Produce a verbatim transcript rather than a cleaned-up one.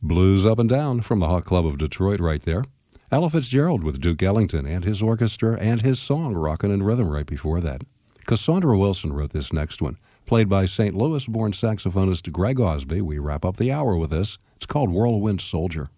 Blues Up and Down from the Hawk Club of Detroit right there. Ella Fitzgerald with Duke Ellington and his orchestra and his song Rockin' in Rhythm right before that. Cassandra Wilson wrote this next one. Played by Saint Louis-born saxophonist Greg Osby, we wrap up the hour with this. It's called Whirlwind Soldier.